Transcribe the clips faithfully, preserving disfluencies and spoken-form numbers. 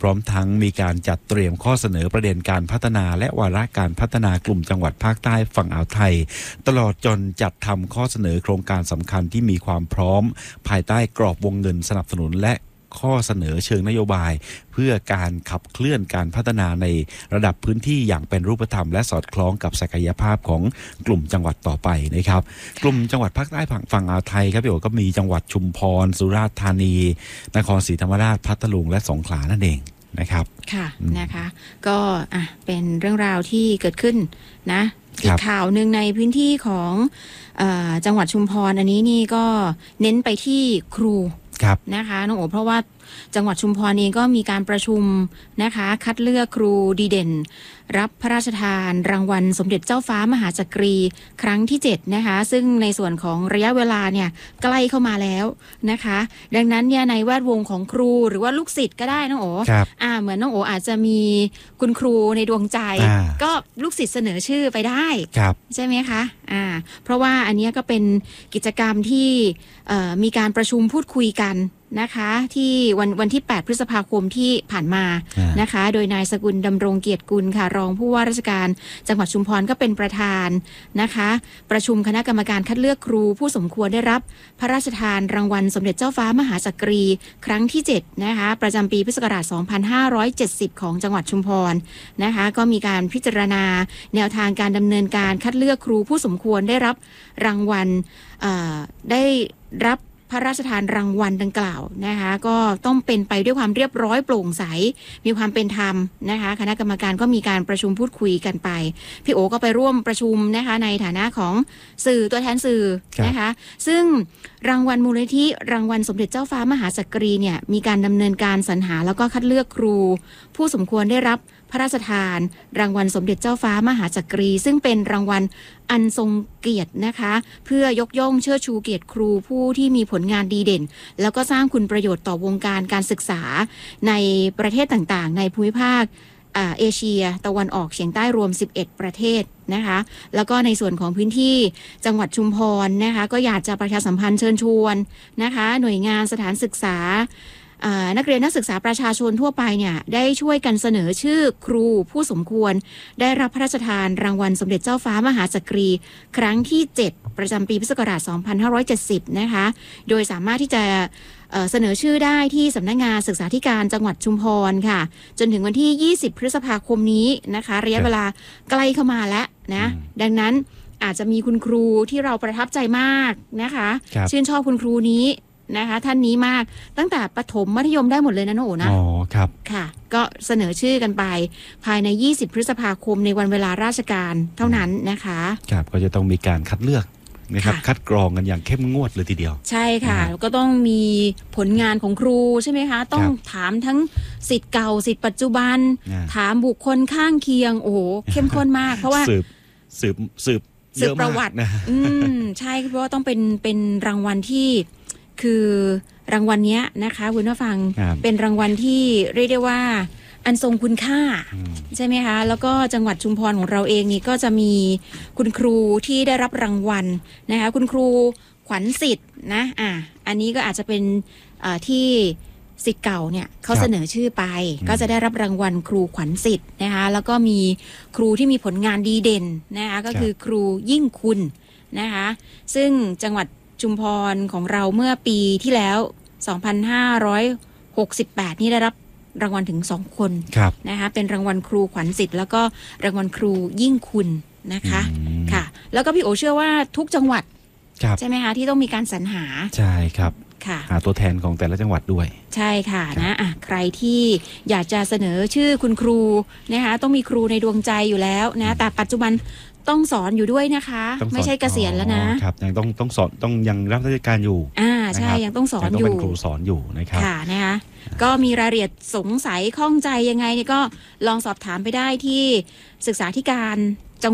ร้อมทั้งมีการจัดเตรียมข้อเสนอประเด็นการพัฒนาและวาระการพัฒนากลุ่มจังหวัดภาคใต้ฝั่งอ่าวไทยตลอดจนจัดทำข้อเสนอโครงการสำคัญที่มีความพร้อมภายใต้กรอบวงเงินสนับสนุนและข้อเสนอเชิงนโยบายเพื่อการขับเคลื่อนการพัฒนาในระดับพื้นที่อย่างเป็นรูปธรรมและสอดคล้องกับศักยภาพของกลุ่มจังหวัดต่อไปนะครับกลุ่มจังหวัดภาคใต้ฝั่งอ่าวไทยครับพี่โอ๋ก็มีจังหวัดชุมพรสุราษฎร์ธานีนครศรีธรรมราชพัทลุงและสงขลานั่นเองนะครับค่ะนะคะก็อ่ะเป็นเรื่องราวที่เกิดขึ้นนะอีกข่าวหนึ่งในพื้นที่ของเอ่อจังหวัดชุมพรอันนี้นี่ก็เน้นไปที่ครูนะคะน้องโอ๋เพราะว่าจังหวัดชุมพรเองก็มีการประชุมนะคะคัดเลือกครูดีเด่นรับพระราชทานรางวัลสมเด็จเจ้าฟ้ามหาจักรีครั้งที่เจ็ดนะคะซึ่งในส่วนของระยะเวลาเนี่ยใกล้เข้ามาแล้วนะคะดังนั้นเนี่ยในแวดวงของครูหรือว่าลูกศิษย์ก็ได้น้องโอ๋อ่าเหมือนน้องโอ๋อาจจะมีคุณครูในดวงใจก็ลูกศิษย์เสนอชื่อไปได้ใช่ไหมคะอ่าเพราะว่าอันนี้ก็เป็นกิจกรรมที่มีการประชุมพูดคุยกันนะคะที่วันวันที่แปดพฤษภาคมที่ผ่านมานะคะโดยนายสกุลดำรงเกียรติกุลค่ะรองผู้ว่าราชการจังหวัดชุมพรก็เป็นประธานนะคะประชุมคณะกรรมการคัดเลือกครูผู้สมควรได้รับพระราชทานรางวัลสมเด็จเจ้าฟ้ามหาจักรีครั้งที่เจ็ดนะคะประจำปีพุทธศักราชสองพันห้าร้อยเจ็ดสิบของจังหวัดชุมพรนะคะก็มีการพิจารณาแนวทางการดำเนินการคัดเลือกครูผู้สมควรได้รับรางวัลได้รับพระราชทานรางวัลดังกล่าวนะคะก็ต้องเป็นไปด้วยความเรียบร้อยโปร่งใสมีความเป็นธรรมนะคะคณะกรรมการก็มีการประชุมพูดคุยกันไปพี่โอก็ไปร่วมประชุมนะคะในฐานะของสื่อตัวแทนสื่อนะคะซึ่งรางวัลมูลนิธิรางวัลสมเด็จเจ้าฟ้ามหาจักรีเนี่ยมีการดำเนินการสรรหาแล้วก็คัดเลือกครูผู้สมควรได้รับพระราชทานรางวัลสมเด็จเจ้าฟ้ามหาจักรีซึ่งเป็นรางวัลอันทรงเกียรตินะคะเพื่อยกย่องเชิดชูเกียรติครูผู้ที่มีผลงานดีเด่นแล้วก็สร้างคุณประโยชน์ต่อวงการการศึกษาในประเทศต่างๆในภูมิภาคเอเชียตะวันออกเฉียงใต้รวมสิบเอ็ดประเทศนะคะแล้วก็ในส่วนของพื้นที่จังหวัดชุมพรนะคะก็อยากจะประชาสัมพันธ์เชิญชวนนะคะหน่วยงานสถานศึกษานักเรียนนักศึกษาประชาชนทั่วไปเนี่ยได้ช่วยกันเสนอชื่อครูผู้สมควรได้รับพระราชทานรางวัลสมเด็จเจ้าฟ้ามหาจักรีครั้งที่เจ็ดประจำปีพุทธศักราชสองพันห้าร้อยเจ็ดสิบนะคะโดยสามารถที่จะเสนอชื่อได้ที่สำนักงานศึกษาธิการจังหวัดชุมพรค่ะจนถึงวันที่ยี่สิบพฤษภาคมนี้นะคะระยะเวลาใกล้เข้ามาแล้วนะดังนั้นอาจจะมีคุณครูที่เราประทับใจมากนะคะชื่นชอบคุณครูนี้นะคะท่านนี้มากตั้งแต่ประถมมัธยมได้หมดเลยนะน้องโอ๋นะอ๋อครับค่ะก็เสนอชื่อกันไปภายในยี่สิบพฤษภาคมในวันเวลาราชการเท่านั้นนะคะครับก็จะต้องมีการคัดเลือกนะครับคัดกรองกันอย่างเข้มงวดเลยทีเดียวใช่ค่ะก็ต้องมีผลงานของครูใช่ไหมคะต้องถามทั้งศิษย์เก่าศิษย์ปัจจุบันถามบุคคลข้างเคียงโอ้โหเข้มข้นมากเพราะว่าสืบสืบสืบสืบประวัติอืมใช่เพราะว่าต้องเป็นเป็นรางวัลที่คือรางวัลนี้นะคะคุณผู้ฟังเป็นรางวัลที่เรียกได้ว่าอันทรงคุณค่าใช่ไหมคะแล้วก็จังหวัดชุมพรของเราเองนี่ก็จะมีคุณครูที่ได้รับรางวัลนะคะคุณครูขวัญสิทธิ์นะอ่ะอันนี้ก็อาจจะเป็นที่ศิษย์เก่าเนี่ยเขาเสนอชื่อไปก็จะได้รับรางวัลครูขวัญสิทธิ์นะคะแล้วก็มีครูที่มีผลงานดีเด่นนะคะก็คือครูยิ่งคุณนะคะซึ่งจังหวัดชุมพรของเราเมื่อปีที่แล้วสองพันห้าร้อยหกสิบแปดนี่ได้รับรางวัลถึงสองคนนะคะเป็นรางวัลครูขวัญสิทธิ์แล้วก็รางวัลครูยิ่งคุณนะคะค่ะแล้วก็พี่โอเชื่อว่าทุกจังหวัดใช่ไหมคะที่ต้องมีการสรรหาใช่ครับหาตัวแทนของแต่ละจังหวัดด้วยใช่ค่ะนะอ่ะใครที่อยากจะเสนอชื่อคุณครูนะคะต้องมีครูในดวงใจอยู่แล้วนะแต่ปัจจุบันต้องสอนอยู่ด้วยนะคะไม่ใช่เกษียณแล้วนะครับยังต้องต้องสอนต้องยังรับราชการอยู่อ่าใช่ยังต้องสอนอยู่ต้องเป็นครูสอนอยู่นะครับค่ะนะคะก็มีรายละเอียดสงสัยข้องใจยังไงเนี่ยก็ลองสอบถามไปได้ที่ศึกษาธิการจังหวัด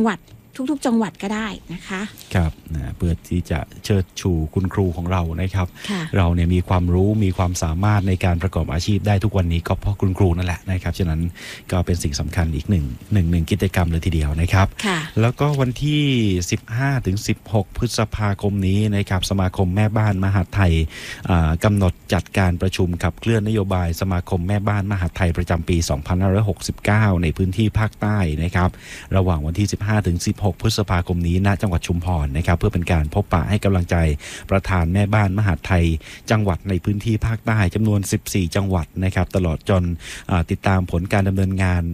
ทุกๆจังหวัดก็ได้นะคะครับนะเพื่อที่จะเชิดชูคุณครูของเรานะครับค่ะเราเนี่ยมีความรู้มีความสามารถในการประกอบอาชีพได้ทุกวันนี้ก็เพราะคุณครูนั่นแหละนะครับฉะนั้นก็เป็นสิ่งสำคัญอีกหนึ่งหนึ่งหนึ่งกิจกรรมเลยทีเดียวนะครับค่ะแล้วก็วันที่ สิบห้าถึงสิบหก พฤษภาคมนี้นะครับสมาคมแม่บ้านมหาดไทยกำหนดจัดการประชุมขับเคลื่อนนโยบายสมาคมแม่บ้านมหาดไทยประจำปี สองพันห้าร้อยหกสิบเก้า ในพื้นที่ภาคใต้นะครับระหว่างวันที่ สิบห้าถึงสิบหก พฤษภาคมนี้ณจังหวัดชุมพรนะครับเพื่อเป็นการพบปะให้กำลังใจประธานแม่บ้านมหาดไทยจังหวัดในพื้นที่ภาคใต้จำนวนสิบสี่จังหวัดนะครับตลอดจนติดตามผลการดำเนินงาน